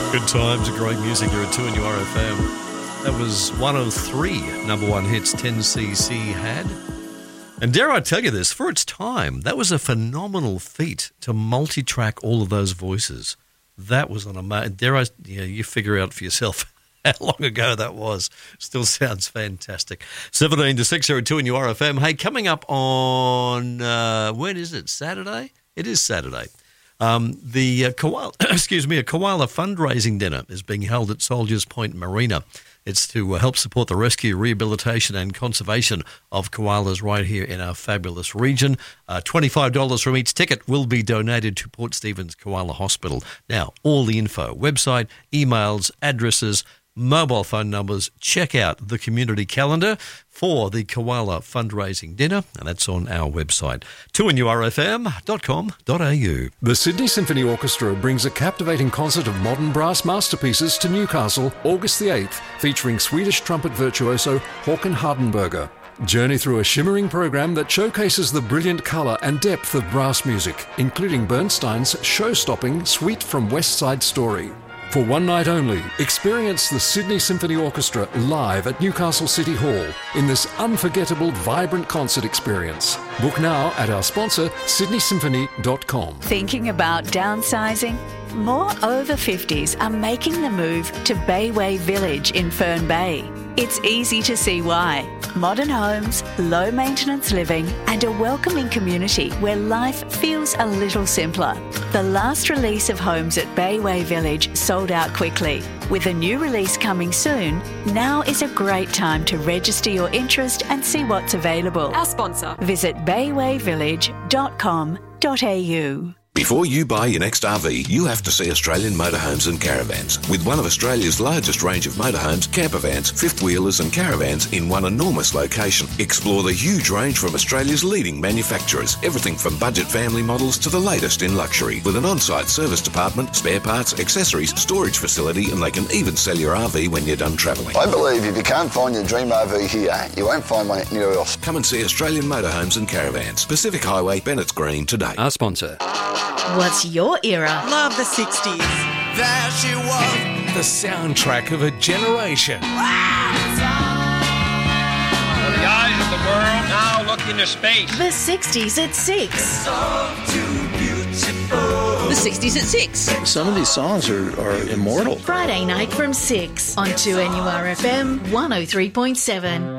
Good times, great music here at 2NURFM. That was one of three number one hits 10cc had. And dare I tell you this, for its time, that was a phenomenal feat to multi-track all of those voices. That was an amazing, you figure out for yourself how long ago that was. Still sounds fantastic. 17 to 6 here at 2NURFM. Hey, coming up on, when is it, Saturday? It is Saturday. The koala, a koala fundraising dinner is being held at Soldiers Point Marina. It's to help support the rescue, rehabilitation and conservation of koalas right here in our fabulous region. $25 from each ticket will be donated to Port Stephens Koala Hospital. Now, all the info, website, emails, addresses, mobile phone numbers, check out the community calendar for the Koala Fundraising Dinner, and that's on our website, 2NURFM.com.au. The Sydney Symphony Orchestra brings a captivating concert of modern brass masterpieces to Newcastle, August the 8th, featuring Swedish trumpet virtuoso Håkan Hardenberger. Journey through a shimmering program that showcases the brilliant colour and depth of brass music, including Bernstein's show-stopping Suite from West Side Story. For one night only, experience the Sydney Symphony Orchestra live at Newcastle City Hall in this unforgettable, vibrant concert experience. Book now at our sponsor, sydneysymphony.com. Thinking about downsizing? More over 50s are making the move to Bayway Village in Fern Bay. It's easy to see why. Modern homes, low maintenance living, and a welcoming community where life feels a little simpler. The last release of homes at Bayway Village sold out quickly. With a new release coming soon, now is a great time to register your interest and see what's available. Our sponsor. Visit baywayvillage.com.au. Before you buy your next RV, you have to see Australian Motorhomes and Caravans. With one of Australia's largest range of motorhomes, campervans, fifth-wheelers and caravans in one enormous location. Explore the huge range from Australia's leading manufacturers. Everything from budget family models to the latest in luxury. With an on-site service department, spare parts, accessories, storage facility, and they can even sell your RV when you're done travelling. I believe if you can't find your dream RV here, you won't find one anywhere else. Come and see Australian Motorhomes and Caravans. Pacific Highway, Bennett's Green today. Our sponsor. What's your era? Love the 60s. There she was. The soundtrack of a generation. The eyes of the world now look into space. The 60s at 6. So too beautiful. The 60s at 6. Some of these songs are immortal. Friday night from 6 on 2NURFM 103.7.